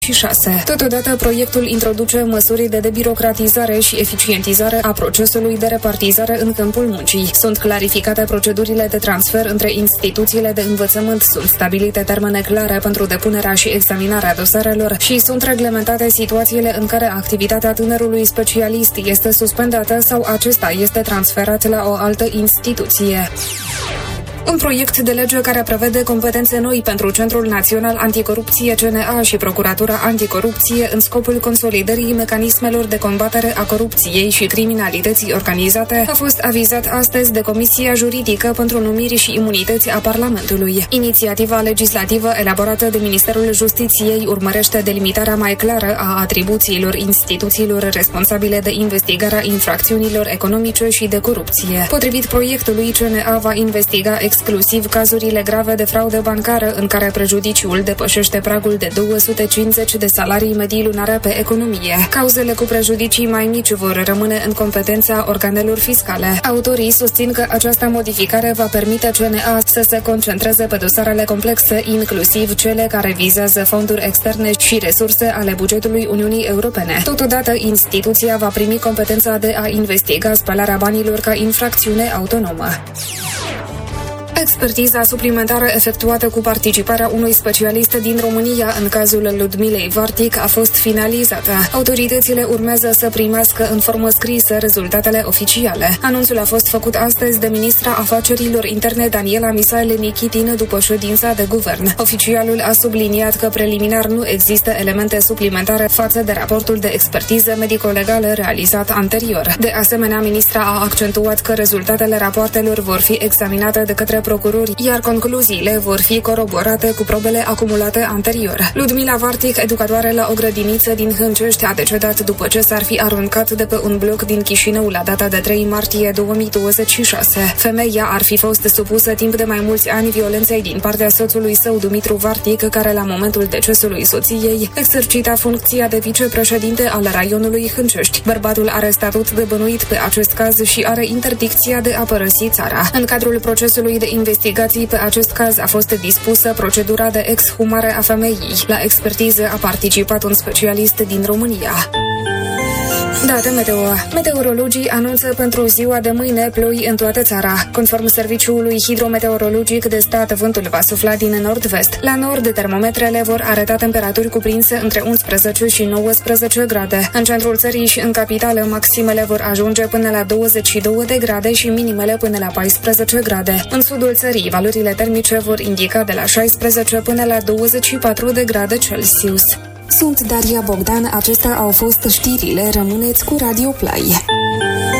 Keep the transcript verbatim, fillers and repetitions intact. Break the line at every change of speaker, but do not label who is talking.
șase. Totodată, proiectul introduce măsuri de debirocratizare și eficientizare a procesului de repartizare în câmpul muncii. Sunt clarificate procedurile de transfer între instituțiile de învățământ, sunt stabilite termene clare pentru depunerea și examinarea dosarelor și sunt reglementate situațiile în care activitatea tânărului specialist este suspendată sau acesta este transferat la o altă instituție. Un proiect de lege care prevede competențe noi pentru Centrul Național Anticorupție C N A și Procuratura Anticorupție în scopul consolidării mecanismelor de combatere a corupției și criminalității organizate a fost avizat astăzi de Comisia Juridică pentru Numiri și Imunități a Parlamentului. Inițiativa legislativă elaborată de Ministerul Justiției urmărește delimitarea mai clară a atribuțiilor instituțiilor responsabile de investigarea infracțiunilor economice și de corupție. Potrivit proiectului, C N A va investiga exclusiv cazurile grave de fraudă bancară în care prejudiciul depășește pragul de două sute cincizeci de salarii medii lunare pe economie. Cauzele cu prejudicii mai mici vor rămâne în competența organelor fiscale. Autorii susțin că această modificare va permite C N A să se concentreze pe dosarele complexe, inclusiv cele care vizează fonduri externe și resurse ale bugetului Uniunii Europene. Totodată, instituția va primi competența de a investiga spălarea banilor ca infracțiune autonomă. Expertiza suplimentară efectuată cu participarea unui specialist din România în cazul Ludmilei Vartic a fost finalizată. Autoritățile urmează să primească în formă scrisă rezultatele oficiale. Anunțul a fost făcut astăzi de ministra afacerilor interne Daniela Misail Nichitin după ședința de guvern. Oficialul a subliniat că preliminar nu există elemente suplimentare față de raportul de expertiză medico-legală realizat anterior. De asemenea, ministra a accentuat că rezultatele rapoartelor vor fi examinate de către procurori, iar concluziile vor fi coroborate cu probele acumulate anterior. Ludmila Vartic, educatoare la o grădiniță din Hâncești, a decedat după ce s-ar fi aruncat de pe un bloc din Chișinău la data de trei martie două mii douăzeci și șase. Femeia ar fi fost supusă timp de mai mulți ani violenței din partea soțului său, Dumitru Vartic, care la momentul decesului soției exercita funcția de vicepreședinte al raionului Hâncești. Bărbatul are statut de bănuit pe acest caz și are interdicția de a părăsi țara. În cadrul procesului de investigații pe acest caz a fost dispusă procedura de exhumare a femeii. La expertiză a participat un specialist din România. Date meteo. Meteorologii anunță pentru ziua de mâine ploi în toată țara. Conform Serviciului Hidrometeorologic de Stat, vântul va sufla din nord-vest. La nord, termometrele vor arăta temperaturi cuprinse între unsprezece și nouăsprezece grade. În centrul țării și în capitală, maximele vor ajunge până la douăzeci și două de grade și minimele până la paisprezece grade. În sudul țării, valorile termice vor indica de la șaisprezece până la douăzeci și patru de grade Celsius. Sunt Daria Bogdan, acestea au fost știrile, rămâneți cu Radio Play.